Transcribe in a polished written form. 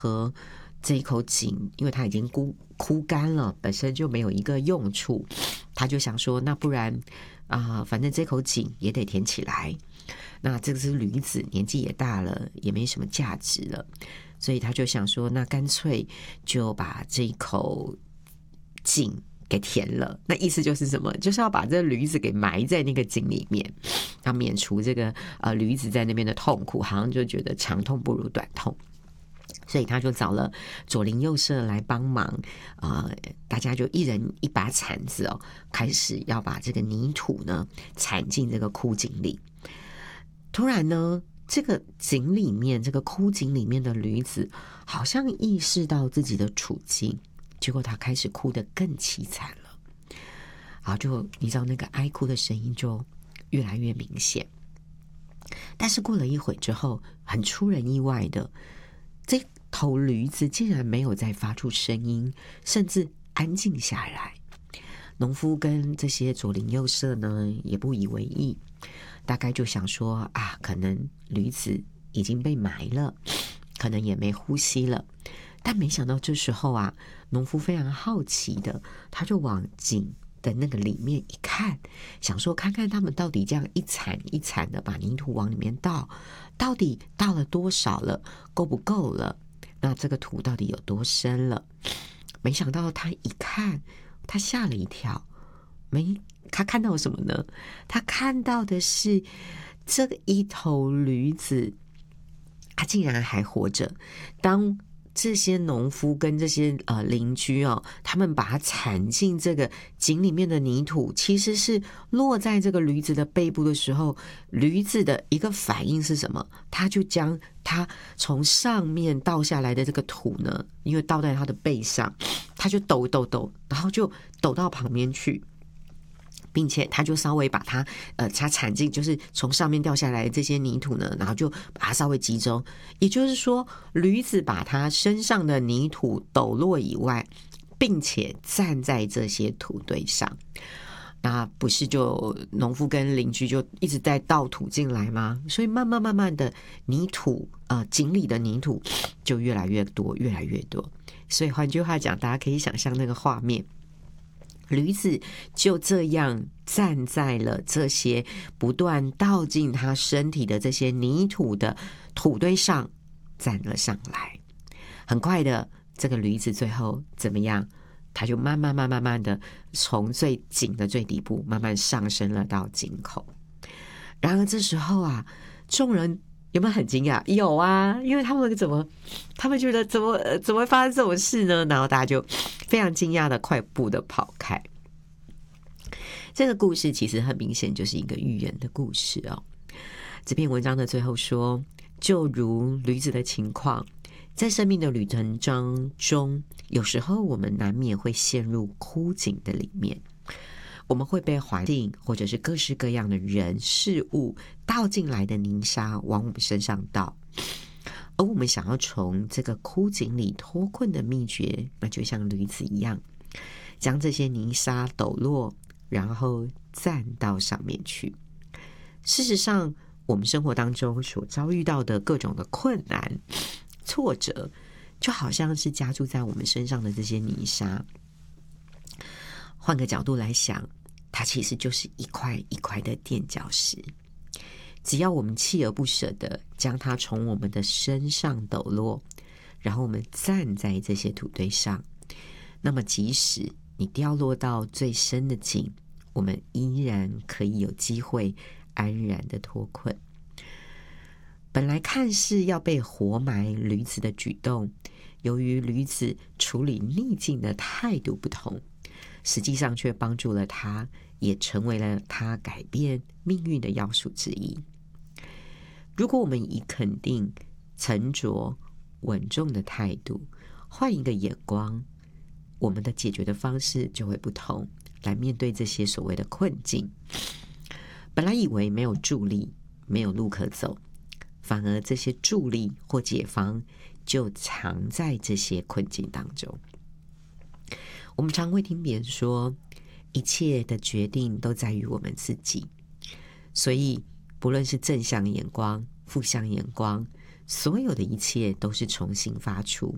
和这一口井，因为它已经枯干了，本身就没有一个用处，他就想说，那不然反正这口井也得填起来。那这个是驴子，年纪也大了，也没什么价值了，所以他就想说，那干脆就把这一口井给填了。那意思就是什么？就是要把这驴子给埋在那个井里面，要免除这个驴子在那边的痛苦，好像就觉得长痛不如短痛。所以他就找了左邻右舍来帮忙，大家就一人一把铲子开始要把这个泥土呢铲进这个枯井里。突然呢，这个井里面，这个枯井里面的驴子好像意识到自己的处境，结果他开始哭得更凄惨了。然后就你知道那个哀哭的声音就越来越明显。但是过了一会之后，很出人意外的，这头驴子竟然没有再发出声音，甚至安静下来。农夫跟这些左邻右舍呢也不以为意，大概就想说可能驴子已经被埋了，可能也没呼吸了。但没想到这时候农夫非常好奇的，他就往井的那个里面一看，想说看看他们到底这样一铲一铲的把泥土往里面倒，到底倒了多少了，够不够了，那这个土到底有多深了。没想到他一看，他吓了一跳。他看到什么呢？他看到的是这一头驴子他竟然还活着。当这些农夫跟这些邻居他们把它铲进这个井里面的泥土，其实是落在这个驴子的背部的时候，驴子的一个反应是什么？他就将它从上面倒下来的这个土呢，因为倒在它的背上，他就抖，然后就抖到旁边去，并且他就稍微把它铲进，就是从上面掉下来的这些泥土呢，然后就把它稍微集中。也就是说，驴子把它身上的泥土抖落以外，并且站在这些土堆上。那不是就农夫跟邻居就一直在倒土进来吗？所以慢慢的泥土井里的泥土就越来越多，越来越多。所以换句话讲，大家可以想象那个画面。驴子就这样站在了这些不断倒进他身体的这些泥土的土堆上站了上来。很快的，这个驴子最后怎么样？他就慢慢的从最井的最底部慢慢上升了到井口。然而这时候众人有没有很惊讶？有啊，因为他们觉得怎么会发生这种事呢？然后大家就非常惊讶的快步的跑开。这个故事其实很明显就是一个寓言的故事这篇文章的最后说，就如驴子的情况，在生命的旅程中，有时候我们难免会陷入枯井的里面，我们会被环境或者是各式各样的人事物倒进来的泥沙往我们身上倒，而我们想要从这个枯井里脱困的秘诀，那就像驴子一样，将这些泥沙抖落，然后站到上面去。事实上，我们生活当中所遭遇到的各种的困难、挫折，就好像是加注在我们身上的这些泥沙。换个角度来想，它其实就是一块一块的垫脚石。只要我们锲而不舍的将它从我们的身上抖落，然后我们站在这些土堆上，那么即使你掉落到最深的井，我们依然可以有机会安然的脱困。本来看似要被活埋驴子的举动，由于驴子处理逆境的态度不同，实际上却帮助了他，也成为了他改变命运的要素之一。如果我们以肯定、沉着、稳重的态度，换一个眼光，我们的解决的方式就会不同，来面对这些所谓的困境。本来以为没有助力，没有路可走，反而这些助力或解方就藏在这些困境当中。我们常会听别人说，一切的决定都在于我们自己，所以不论是正向眼光、负向眼光，所有的一切都是重新发出。